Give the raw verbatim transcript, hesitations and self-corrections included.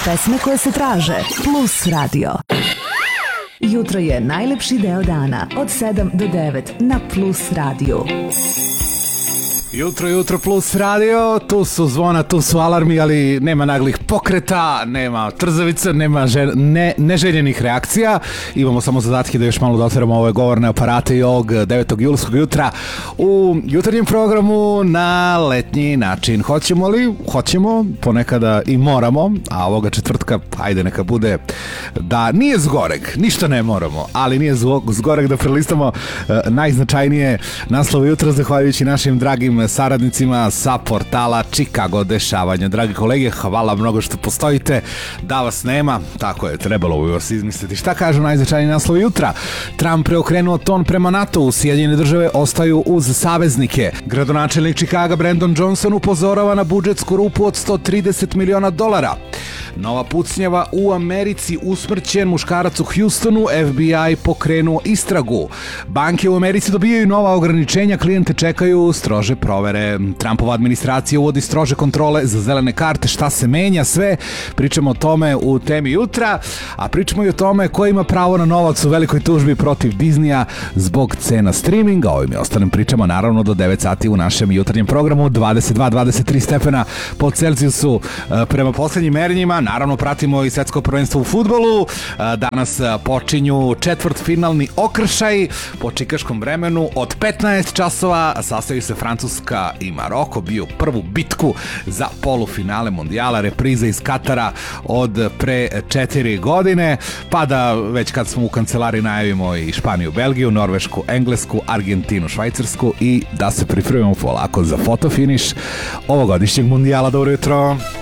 pesme koje se traže. Plus radio. Jutro je najlepši deo dana od sedam do devet na Plus radiju. Jutro, jutro Plus radio, tu su zvona, tu su alarmi, ali nema naglih pokreta, nema trzavica, nema žel, ne, neželjenih reakcija. Imamo samo zadatke da još malo doteramo ove govorne aparate i ovog devetog julskog jutra u jutarnjem programu na letnji način. Hoćemo li? Hoćemo, ponekada i moramo, a ovoga četvrtka, ajde neka bude da nije zgoreg, ništa ne moramo, ali nije zgoreg da prelistamo uh, najznačajnije naslove jutra, zahvaljujući našim dragim saradnicima sa portala Chicago dešavanja. Dragi kolege, hvala mnogo što postojite. Da vas nema, tako je, trebalo bi vas izmisliti. Šta kažu najznačajniji naslovi jutra? Trump preokrenuo ton prema NATO-u, Sjedinjene države ostaju uz saveznike. Gradonačelnik Chicaga Brandon Johnson upozorava na budžetsku rupu od sto trideset miliona dolara. Nova pucnjava u Americi, usmrćen muškarac u Houstonu, F B I pokrenuo istragu. Banke u Americi dobijaju nova ograničenja, klijente čekaju strože provere. Trumpova administracija uvodi strože kontrole za zelene karte. Šta se menja? Sve pričamo o tome u temi jutra, a pričamo i o tome ko ima pravo na novac u velikoj tužbi protiv Disneya zbog cena streaminga. Ovim i ostalim pričamo naravno do devet sati u našem jutarnjem programu. dvadeset dva dvadeset tri stepena po Celzijusu prema poslednjim merenjima. Naravno pratimo i svetsko prvenstvo u fudbalu. Danas počinju četvrtfinalni okršaj po čikaškom vremenu od petnaest časova. Sastaju se Francuska i Maroko, bio prvu bitku za polufinale mondijala, repriza iz Katara od pre četiri godine, pa da već kad smo u kancelari najavimo i Španiju, Belgiju, Norvešku, Englesku, Argentinu, Švajcarsku i da se pripremimo polako za fotofiniš ovogodišnjeg mondijala. Dobro jutro!